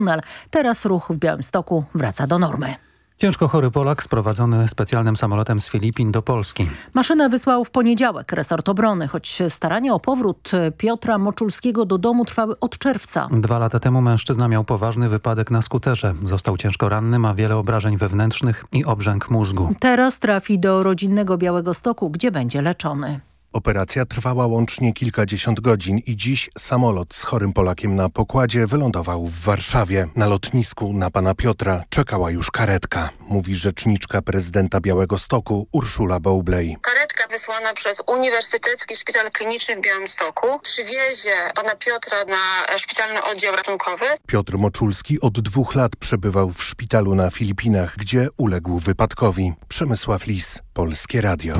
tunel. Teraz ruch w Białymstoku wraca do normy. Ciężko chory Polak sprowadzony specjalnym samolotem z Filipin do Polski. Maszynę wysłał w poniedziałek resort obrony, choć starania o powrót Piotra Moczulskiego do domu trwały od czerwca. 2 lata temu mężczyzna miał poważny wypadek na skuterze. Został ciężko ranny, ma wiele obrażeń wewnętrznych i obrzęk mózgu. Teraz trafi do rodzinnego Białegostoku, gdzie będzie leczony. Operacja trwała łącznie kilkadziesiąt godzin i dziś samolot z chorym Polakiem na pokładzie wylądował w Warszawie. Na lotnisku na pana Piotra czekała już karetka, mówi rzeczniczka prezydenta Białegostoku Urszula Bowley. Karetka wysłana przez Uniwersytecki Szpital Kliniczny w Białymstoku przywiezie pana Piotra na szpitalny oddział ratunkowy. Piotr Moczulski od 2 lat przebywał w szpitalu na Filipinach, gdzie uległ wypadkowi. Przemysław Lis, Polskie Radio.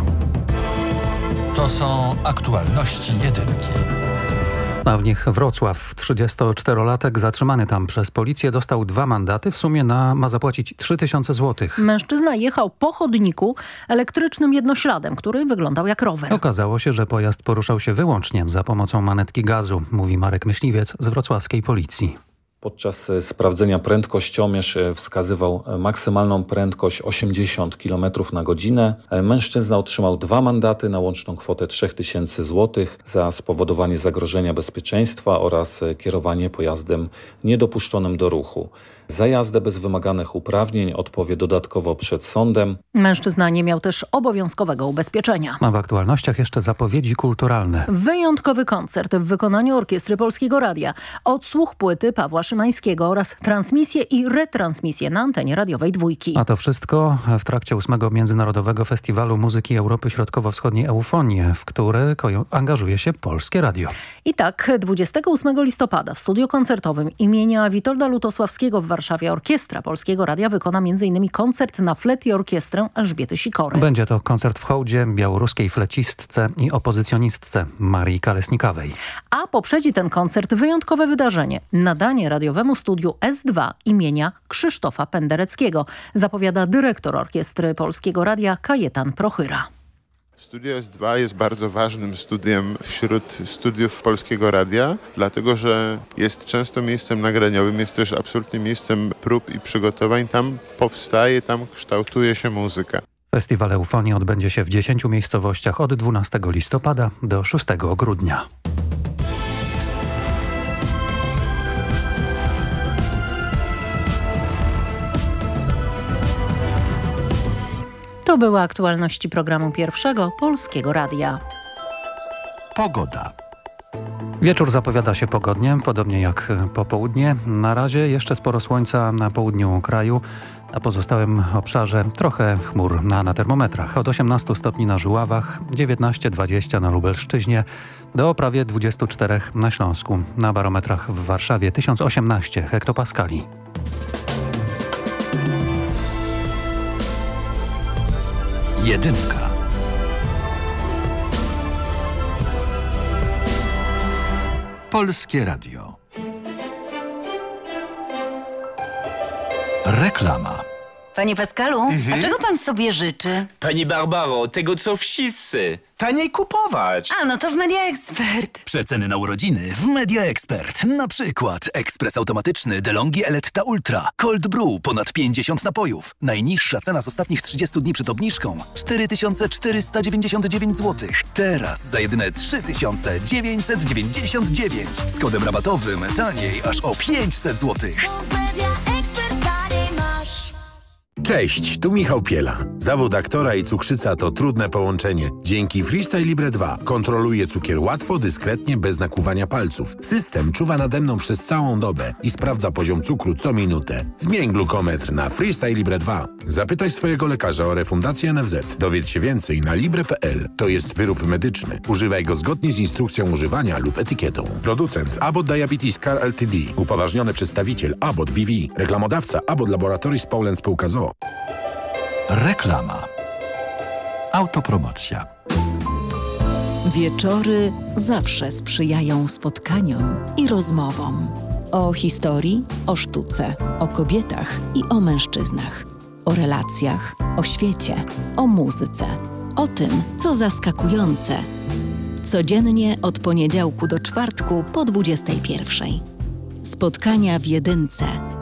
To są aktualności jedynki. A w nich Wrocław. 34-latek zatrzymany tam przez policję dostał 2 mandaty. W sumie ma zapłacić 3000 zł. Mężczyzna jechał po chodniku elektrycznym jednośladem, który wyglądał jak rower. Okazało się, że pojazd poruszał się wyłącznie za pomocą manetki gazu, mówi Marek Myśliwiec z wrocławskiej policji. Podczas sprawdzenia prędkościomierz wskazywał maksymalną prędkość 80 km na godzinę. Mężczyzna otrzymał 2 mandaty na łączną kwotę 3000 zł za spowodowanie zagrożenia bezpieczeństwa oraz kierowanie pojazdem niedopuszczonym do ruchu. Za jazdę bez wymaganych uprawnień odpowie dodatkowo przed sądem. Mężczyzna nie miał też obowiązkowego ubezpieczenia. A w aktualnościach jeszcze zapowiedzi kulturalne. Wyjątkowy koncert w wykonaniu Orkiestry Polskiego Radia, odsłuch płyty Pawła Szymańskiego oraz transmisje i retransmisje na antenie radiowej Dwójki. A to wszystko w trakcie 8. Międzynarodowego Festiwalu Muzyki Europy Środkowo-Wschodniej Eufonie, w który angażuje się Polskie Radio. I tak 28 listopada w studiu koncertowym imienia Witolda Lutosławskiego w Warszawie Orkiestra Polskiego Radia wykona m.in. koncert na flet i orkiestrę Elżbiety Sikory. Będzie to koncert w hołdzie białoruskiej flecistce i opozycjonistce Marii Kalesnikowej. A poprzedzi ten koncert wyjątkowe wydarzenie. Nadanie radiowemu studiu S2 imienia Krzysztofa Pendereckiego, zapowiada dyrektor Orkiestry Polskiego Radia Kajetan Prochyra. Studio S2 jest bardzo ważnym studiem wśród studiów Polskiego Radia, dlatego że jest często miejscem nagraniowym, jest też absolutnie miejscem prób i przygotowań. Tam powstaje, tam kształtuje się muzyka. Festiwal Eufonii odbędzie się w 10 miejscowościach od 12 listopada do 6 grudnia. To były aktualności programu Pierwszego Polskiego Radia. Pogoda. Wieczór zapowiada się pogodnie, podobnie jak popołudnie. Na razie jeszcze sporo słońca na południu kraju, na pozostałym obszarze trochę chmur na termometrach. Od 18 stopni na Żuławach, 19-20 na Lubelszczyźnie, do prawie 24 na Śląsku. Na barometrach w Warszawie 1018 hektopaskali. Jedynka. Polskie Radio. Reklama. Panie Pascalu, a czego pan sobie życzy? Pani Barbaro, tego co wszyscy. Taniej kupować. A, no to w Media Expert. Przeceny na urodziny w Media Expert. Na przykład ekspres automatyczny DeLonghi Eletta Ultra. Cold Brew ponad 50 napojów. Najniższa cena z ostatnich 30 dni przed obniżką 4499 zł. Teraz za jedyne 3999. Z kodem rabatowym taniej aż o 500 zł. Cześć, tu Michał Piela. Zawód aktora i cukrzyca to trudne połączenie. Dzięki Freestyle Libre 2 kontroluję cukier łatwo, dyskretnie, bez nakłuwania palców. System czuwa nade mną przez całą dobę i sprawdza poziom cukru co minutę. Zmień glukometr na Freestyle Libre 2. Zapytaj swojego lekarza o refundację NFZ. Dowiedz się więcej na libre.pl. To jest wyrób medyczny. Używaj go zgodnie z instrukcją używania lub etykietą. Producent Abbott Diabetes Care Ltd. Upoważniony przedstawiciel Abbott BV. Reklamodawca Abbott Laboratories Poland Spółka z.o.o. Reklama. Autopromocja. Wieczory zawsze sprzyjają spotkaniom i rozmowom. O historii, o sztuce, o kobietach i o mężczyznach. O relacjach, o świecie, o muzyce. O tym, co zaskakujące. Codziennie od poniedziałku do czwartku po 21:00. Spotkania w jedynce.